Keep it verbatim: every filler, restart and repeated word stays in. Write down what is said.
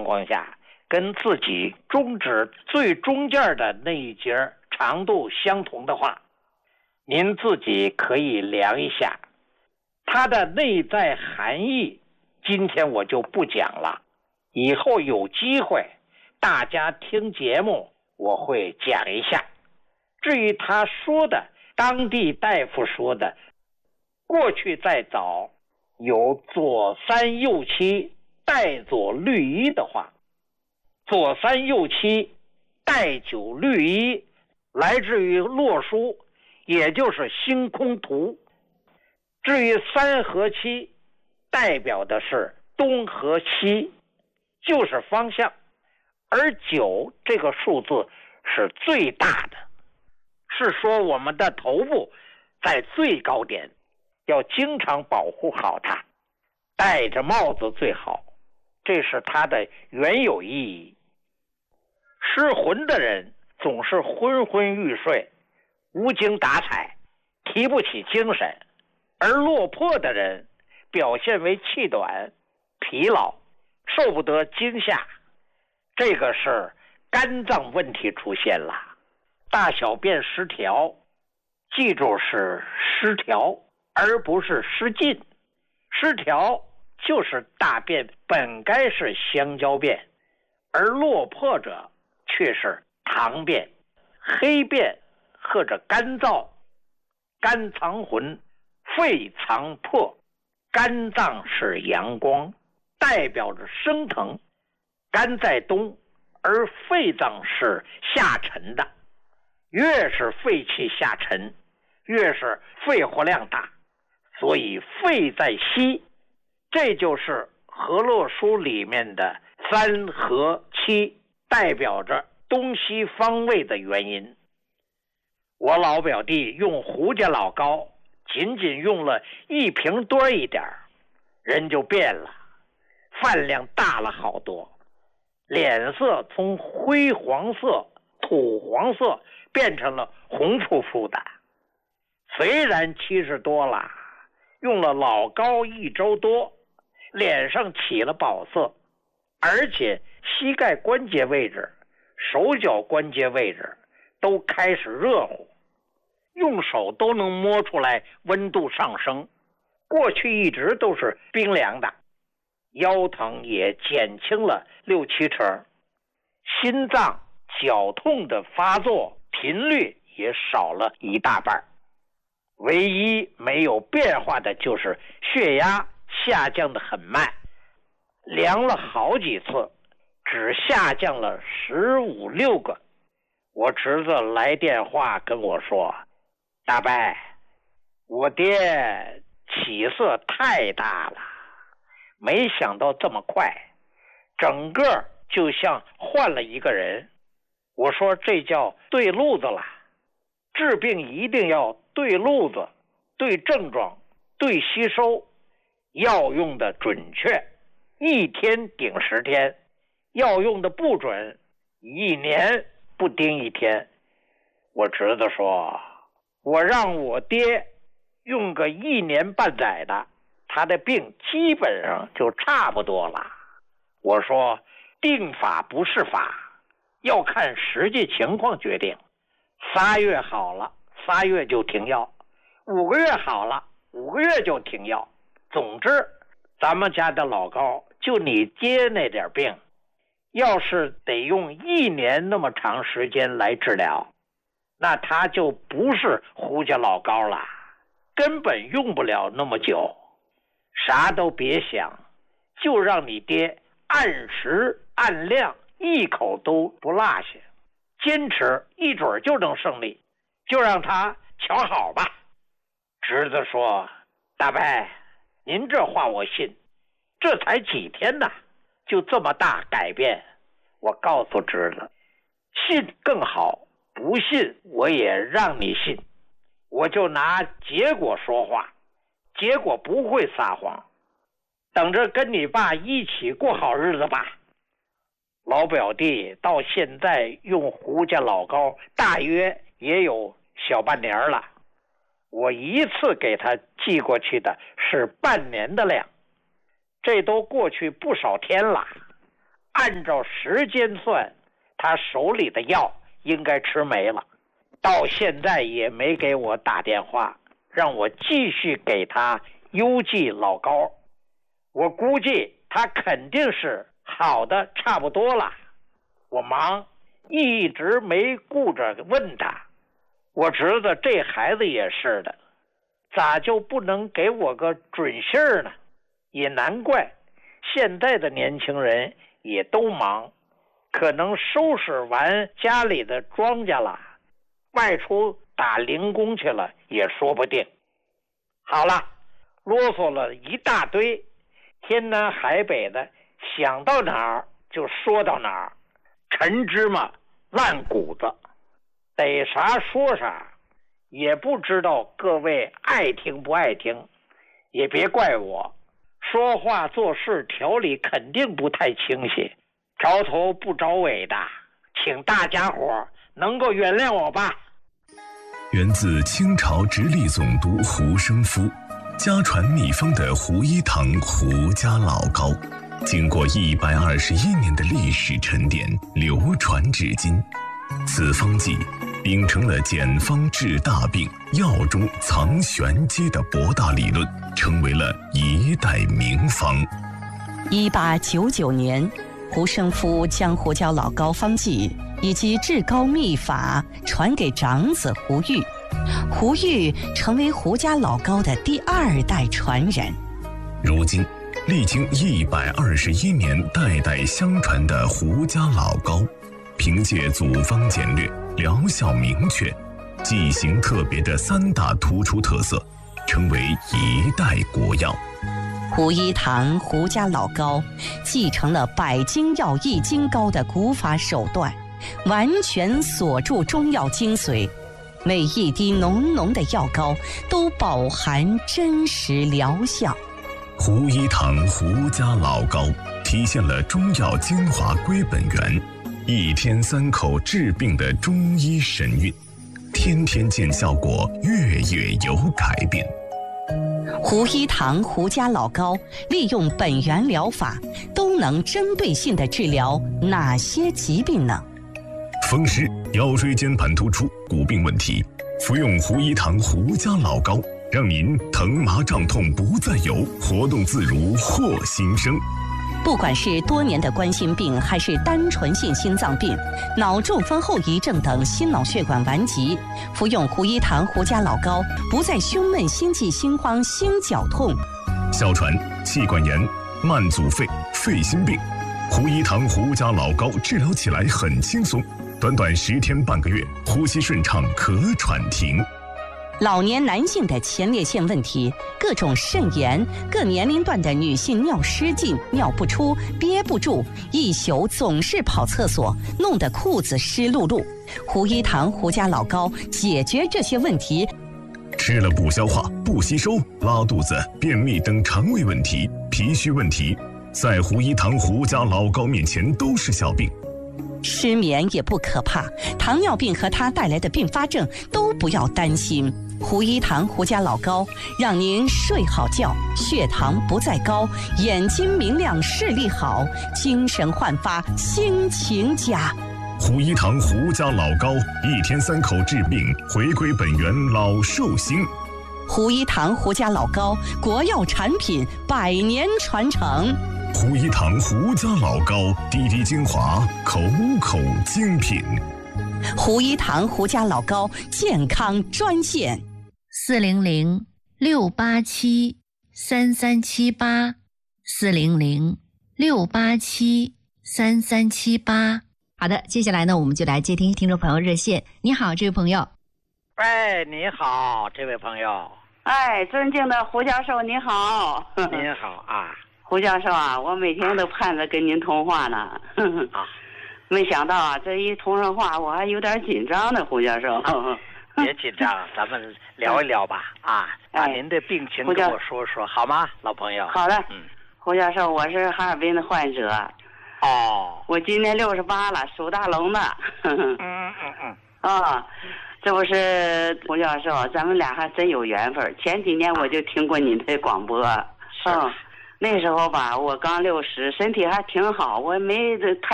状况下，跟自己中指最中间的那一节长度相同的话，您自己可以量一下。它的内在含义今天我就不讲了，以后有机会大家听节目我会讲一下。至于他说的当地大夫说的过去再早有左三右七带左律一的话，左三右七带九律一来自于洛书，也就是星空图。至于三和七代表的是东和西，就是方向，而九这个数字是最大的，是说我们的头部在最高点，要经常保护好它，戴着帽子最好，这是它的原有意义。失魂的人总是昏昏欲睡，无精打采，提不起精神，而落魄的人表现为气短、疲劳，受不得惊吓，这个是肝脏问题出现了，大小便失调，记住是失调而不是失禁。失调就是大便本该是香蕉便，而落魄者却是糖便、黑便或者干燥。肝藏魂，肺藏魄，肝脏是阳光，代表着升腾，肝在东，而肺脏是下沉的，越是肺气下沉，越是肺活量大，所以肺在西，这就是河洛书里面的三和七，代表着东西方位的原因。我老表弟用胡家老膏仅仅用了一瓶多一点，人就变了，饭量大了好多，脸色从灰黄色、土黄色变成了红扑扑的。虽然七十多了，用了老膏一周多，脸上起了宝色，而且膝盖关节位置、手脚关节位置都开始热乎，用手都能摸出来温度上升，过去一直都是冰凉的，腰疼也减轻了六七成，心脏绞痛的发作频率也少了一大半。唯一没有变化的就是血压下降的很慢，量了好几次，只下降了十五六个。我侄子来电话跟我说，大伯，我爹起色太大了，没想到这么快，整个就像换了一个人。我说这叫对路子了，治病一定要对路子，对症状，对吸收，药用的准确，一天顶十天，药用的不准，一年不盯一天。我侄子说，我让我爹用个一年半载的，他的病基本上就差不多了。我说定法不是法，要看实际情况决定。仨月好了，仨月就停药；五个月好了，五个月就停药。总之，咱们家的老高，就你爹那点病，要是得用一年那么长时间来治疗，那他就不是胡家老高了，根本用不了那么久。啥都别想，就让你爹按时按量，一口都不落下，坚持一准就能胜利，就让他瞧好吧。侄子说，大伯，您这话我信，这才几天呢，就这么大改变。我告诉侄子，信更好，不信我也让你信，我就拿结果说话，结果不会撒谎，等着跟你爸一起过好日子吧。老表弟到现在用胡家老膏大约也有小半年了，我一次给他寄过去的是半年的量，这都过去不少天了。 按照时间算，他手里的药应该吃没了，到现在也没给我打电话，让我继续给他邮寄老膏。我估计他肯定是好的差不多了。我忙，一直没顾着问他。我知道这孩子也是的，咋就不能给我个准信儿呢？也难怪，现在的年轻人也都忙，可能收拾完家里的庄稼了，外出打零工去了也说不定。好了，啰嗦了一大堆，天南海北的，想到哪儿就说到哪儿，陈芝麻烂谷子，逮啥说啥，也不知道各位爱听不爱听，也别怪我，说话做事条理肯定不太清晰，着头不着尾的，请大家伙能够原谅我吧。 源自清朝直隶总督胡生夫，家传秘方的胡一堂胡家老膏，经过一百二十一年的历史沉淀，流传至今。此方剂秉承了简方治大病、药中藏玄机的博大理论，成为了一代名方。 一八九九年，胡生夫将胡椒老膏方剂以及治膏秘法传给长子胡玉，胡玉成为胡家老膏的第二代传人。 如今，历经一百二十一年代代相传的胡家老膏，凭借组方简略、疗效明确、剂型特别的三大突出特色，成为一代国药。 胡一堂胡家老膏继承了百金药益精膏的古法手段，完全锁住中药精髓，每一滴浓浓的药膏都饱含真实疗效。 胡一堂胡家老膏体现了中药精华归本源，一天三口治病的中医神韵，天天见效果，月月有改变。 胡一堂胡家老膏利用本源疗法，都能针对性地治疗哪些疾病呢？ 风湿、腰椎间盘突出、骨病问题，服用胡一堂胡家老膏，让您疼麻胀痛不再有，活动自如获新生。 不管是多年的冠心病，还是单纯性心脏病、脑中风后遗症等心脑血管顽疾，服用胡一堂胡家老膏，不再胸闷、心悸、心慌、心绞痛。 哮喘、气管炎、慢阻肺、肺心病，胡一堂胡家老膏治疗起来很轻松，短短十天半个月，呼吸顺畅，咳喘停。 老年男性的前列腺问题，各种肾炎，各年龄段的女性尿失禁、尿不出、憋不住，一宿总是跑厕所，弄得裤子湿漉漉。胡一堂胡家老膏解决这些问题。 吃了不消化、不吸收、拉肚子、便秘等肠胃问题、脾虚问题，在胡一堂胡家老膏面前都是小病。 失眠也不可怕，糖尿病和它带来的并发症都不要担心。胡一堂胡家老膏让您睡好觉，血糖不再高，眼睛明亮，视力好，精神焕发，心情佳。 胡一堂胡家老膏，一天三口治病，回归本源，老寿星。 胡一堂胡家老膏，国药产品，百年传承。 胡一堂胡家老膏，滴滴精华，口口精品。 胡一堂胡家老膏健康专线： 四零零六八七三三七八，四零零六八七三三七八。好的，接下来呢，我们就来接听听众朋友热线。你好，这位朋友。 哎，你好，这位朋友。 哎，尊敬的胡教授，你好。 您好啊。 胡教授啊，我每天都盼着跟您通话呢。 啊， 没想到啊，这一通上话，我还有点紧张呢，胡教授。 别紧张，咱们聊一聊吧。啊，把您的病情跟我说说，好吗，老朋友？ 好的。 嗯， 胡教授，我是哈尔滨的患者。 哦。 我今年六十八了，属大龙的。 嗯嗯嗯。 啊，这不是胡教授，咱们俩还真有缘分。前几年我就听过你的广播。 是。 嗯。 那时候吧，我刚六十，身体还挺好，我没太